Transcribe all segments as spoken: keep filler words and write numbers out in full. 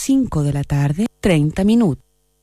cinco de la tarde, treinta minutos.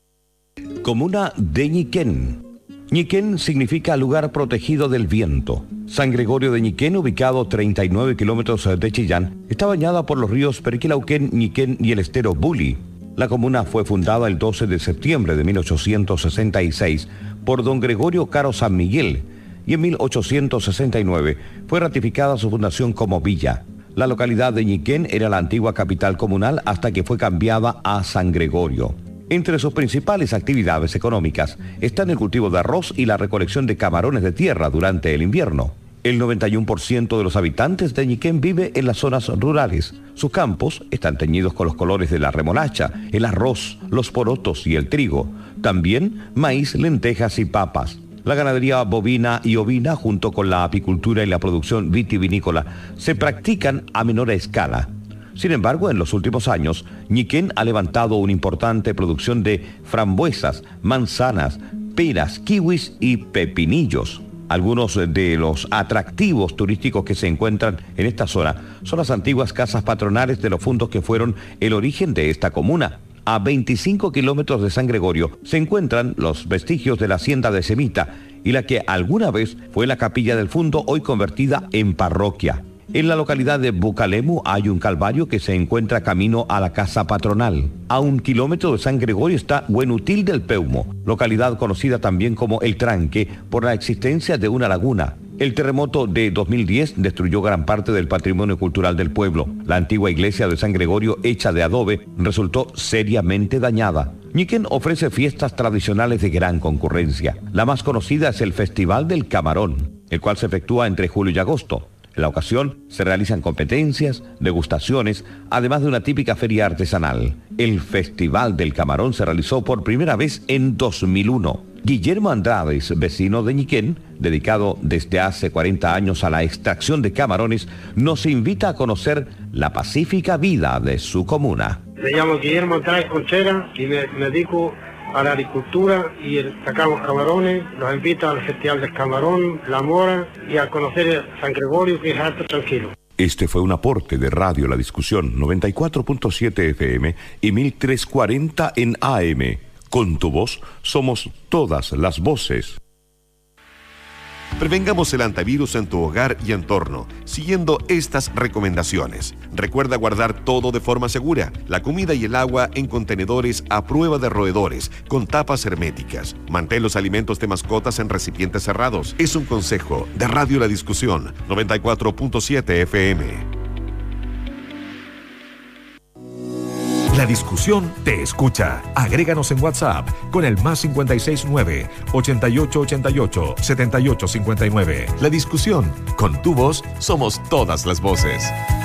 Comuna de Ñiquén. Ñiquén significa lugar protegido del viento. San Gregorio de Ñiquén, ubicado treinta y nueve kilómetros de Chillán, está bañada por los ríos Periquilauquén, Ñiquén y el estero Buli. La comuna fue fundada el doce de septiembre de mil ochocientos sesenta y seis por don Gregorio Caro San Miguel y en mil ochocientos sesenta y nueve fue ratificada su fundación como villa. La localidad de Ñiquén era la antigua capital comunal hasta que fue cambiada a San Gregorio. Entre sus principales actividades económicas están el cultivo de arroz y la recolección de camarones de tierra durante el invierno. El noventa y uno por ciento de los habitantes de Ñiquén vive en las zonas rurales. Sus campos están teñidos con los colores de la remolacha, el arroz, los porotos y el trigo. También maíz, lentejas y papas. La ganadería bovina y ovina, junto con la apicultura y la producción vitivinícola, se practican a menor escala. Sin embargo, en los últimos años, Ñiquén ha levantado una importante producción de frambuesas, manzanas, peras, kiwis y pepinillos. Algunos de los atractivos turísticos que se encuentran en esta zona son las antiguas casas patronales de los fundos que fueron el origen de esta comuna. A veinticinco kilómetros de San Gregorio se encuentran los vestigios de la hacienda de Semita y la que alguna vez fue la capilla del fundo, hoy convertida en parroquia. En la localidad de Bucalemu hay un calvario que se encuentra camino a la casa patronal. A un kilómetro de San Gregorio está Buenutil del Peumo, localidad conocida también como El Tranque por la existencia de una laguna. El terremoto de dos mil diez destruyó gran parte del patrimonio cultural del pueblo. La antigua iglesia de San Gregorio, hecha de adobe, resultó seriamente dañada. Ñiquén ofrece fiestas tradicionales de gran concurrencia. La más conocida es el Festival del Camarón, el cual se efectúa entre julio y agosto. En la ocasión se realizan competencias, degustaciones, además de una típica feria artesanal. El Festival del Camarón se realizó por primera vez en dos mil uno. Guillermo Andrades, vecino de Ñiquén, dedicado desde hace cuarenta años a la extracción de camarones, nos invita a conocer la pacífica vida de su comuna. Me llamo Guillermo Andrades Conchera y me, me dedico a la agricultura y el, sacamos camarones. Nos invita al Festival del Camarón, La Mora y a conocer San Gregorio, que es alto tranquilo. Este fue un aporte de Radio La Discusión, noventa y cuatro punto siete F M y mil trescientos cuarenta en A M. Con tu voz somos todas las voces. Prevengamos el antivirus en tu hogar y entorno, siguiendo estas recomendaciones. Recuerda guardar todo de forma segura, la comida y el agua en contenedores a prueba de roedores, con tapas herméticas. Mantén los alimentos de mascotas en recipientes cerrados. Es un consejo de Radio La Discusión, noventa y cuatro punto siete F M. La Discusión te escucha. Agréganos en WhatsApp con el más cincuenta y seis nueve, ochenta y ocho ochenta y ocho, setenta y ocho cincuenta y nueve. La Discusión, con tu voz somos todas las voces.